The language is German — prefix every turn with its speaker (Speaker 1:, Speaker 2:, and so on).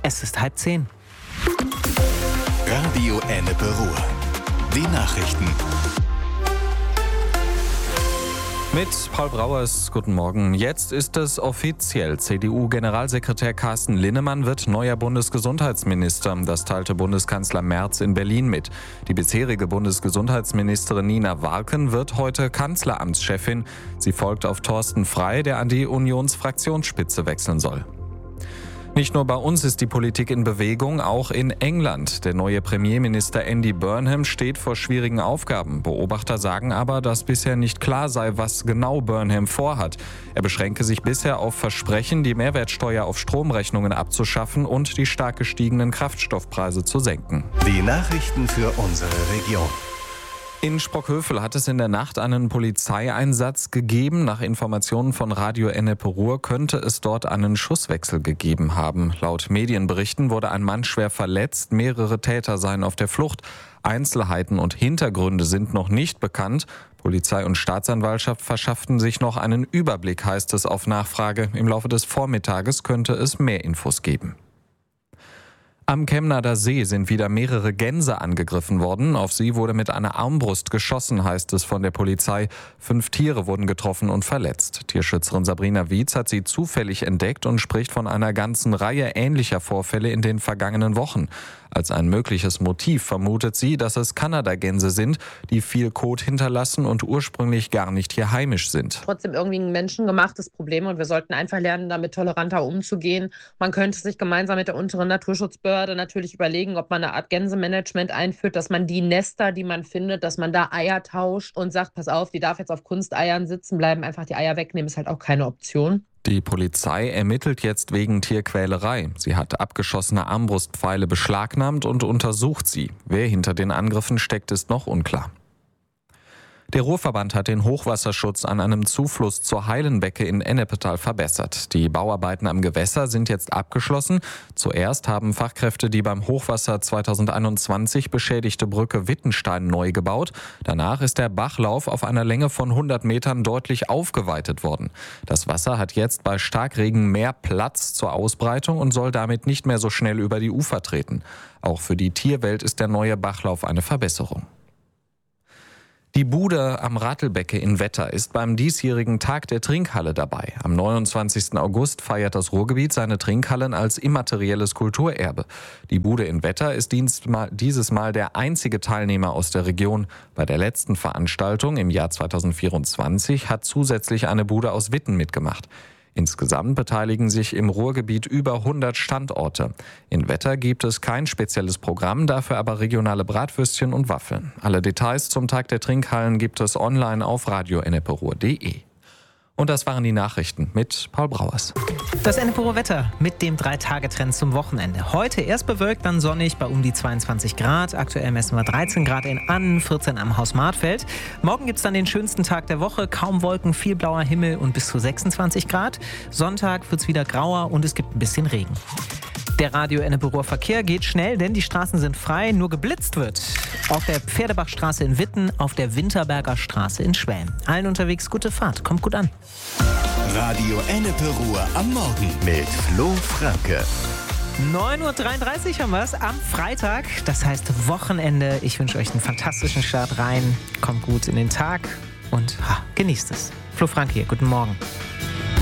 Speaker 1: Es ist 9:30.
Speaker 2: Radio Ennepe Ruhr. Die Nachrichten.
Speaker 3: Mit Paul Brauers, guten Morgen. Jetzt ist es offiziell. CDU-Generalsekretär Carsten Linnemann wird neuer Bundesgesundheitsminister. Das teilte Bundeskanzler Merz in Berlin mit. Die bisherige Bundesgesundheitsministerin Nina Warken wird heute Kanzleramtschefin. Sie folgt auf Thorsten Frey, der an die Unionsfraktionsspitze wechseln soll. Nicht nur bei uns ist die Politik in Bewegung, auch in England. Der neue Premierminister Andy Burnham steht vor schwierigen Aufgaben. Beobachter sagen aber, dass bisher nicht klar sei, was genau Burnham vorhat. Er beschränke sich bisher auf Versprechen, die Mehrwertsteuer auf Stromrechnungen abzuschaffen und die stark gestiegenen Kraftstoffpreise zu senken.
Speaker 2: Die Nachrichten für unsere Region.
Speaker 3: In Sprockhövel hat es in der Nacht einen Polizeieinsatz gegeben. Nach Informationen von Radio Ennepe Ruhr könnte es dort einen Schusswechsel gegeben haben. Laut Medienberichten wurde ein Mann schwer verletzt. Mehrere Täter seien auf der Flucht. Einzelheiten und Hintergründe sind noch nicht bekannt. Polizei und Staatsanwaltschaft verschafften sich noch einen Überblick, heißt es auf Nachfrage. Im Laufe des Vormittages könnte es mehr Infos geben. Am Kemnader See sind wieder mehrere Gänse angegriffen worden. Auf sie wurde mit einer Armbrust geschossen, heißt es von der Polizei. 5 Tiere wurden getroffen und verletzt. Tierschützerin Sabrina Wietz hat sie zufällig entdeckt und spricht von einer ganzen Reihe ähnlicher Vorfälle in den vergangenen Wochen. Als ein mögliches Motiv vermutet sie, dass es Kanadagänse sind, die viel Kot hinterlassen und ursprünglich gar nicht hier heimisch sind.
Speaker 4: Trotzdem irgendwie ein menschengemachtes Problem und wir sollten einfach lernen, damit toleranter umzugehen. Man könnte sich gemeinsam mit der unteren Naturschutzbehörde natürlich überlegen, ob man eine Art Gänsemanagement einführt, dass man die Nester, die man findet, dass man da Eier tauscht und sagt, pass auf, die darf jetzt auf Kunsteiern sitzen bleiben, einfach die Eier wegnehmen, ist halt auch keine Option.
Speaker 3: Die Polizei ermittelt jetzt wegen Tierquälerei. Sie hat abgeschossene Armbrustpfeile beschlagnahmt und untersucht sie. Wer hinter den Angriffen steckt, ist noch unklar. Der Ruhrverband hat den Hochwasserschutz an einem Zufluss zur Heilenbecke in Ennepetal verbessert. Die Bauarbeiten am Gewässer sind jetzt abgeschlossen. Zuerst haben Fachkräfte die beim Hochwasser 2021 beschädigte Brücke Wittenstein neu gebaut. Danach ist der Bachlauf auf einer Länge von 100 Metern deutlich aufgeweitet worden. Das Wasser hat jetzt bei Starkregen mehr Platz zur Ausbreitung und soll damit nicht mehr so schnell über die Ufer treten. Auch für die Tierwelt ist der neue Bachlauf eine Verbesserung. Die Bude am Rattelbecke in Wetter ist beim diesjährigen Tag der Trinkhalle dabei. Am 29. August feiert das Ruhrgebiet seine Trinkhallen als immaterielles Kulturerbe. Die Bude in Wetter ist dieses Mal der einzige Teilnehmer aus der Region. Bei der letzten Veranstaltung im Jahr 2024 hat zusätzlich eine Bude aus Witten mitgemacht. Insgesamt beteiligen sich im Ruhrgebiet über 100 Standorte. In Wetter gibt es kein spezielles Programm, dafür aber regionale Bratwürstchen und Waffeln. Alle Details zum Tag der Trinkhallen gibt es online auf radioenneperuhr.de. Und das waren die Nachrichten mit Paul Brauers.
Speaker 1: Das Ennepe Ruhr Wetter mit dem 3-Tage-Trend zum Wochenende. Heute erst bewölkt, dann sonnig bei um die 22 Grad. Aktuell messen wir 13 Grad in Annen, 14 am Haus Martfeld. Morgen gibt es dann den schönsten Tag der Woche. Kaum Wolken, viel blauer Himmel und bis zu 26 Grad. Sonntag wird es wieder grauer und es gibt ein bisschen Regen. Der Radio Ennepe Ruhr Verkehr geht schnell, denn die Straßen sind frei, nur geblitzt wird. Auf der Pferdebachstraße in Witten, auf der Winterberger Straße in Schwelm. Allen unterwegs gute Fahrt, kommt gut an.
Speaker 2: Radio Ennepe Ruhr am Morgen mit Flo Franke.
Speaker 1: 9:33 Uhr haben wir es am Freitag, das heißt Wochenende. Ich wünsche euch einen fantastischen Start rein, kommt gut in den Tag und genießt es. Flo Franke hier, guten Morgen.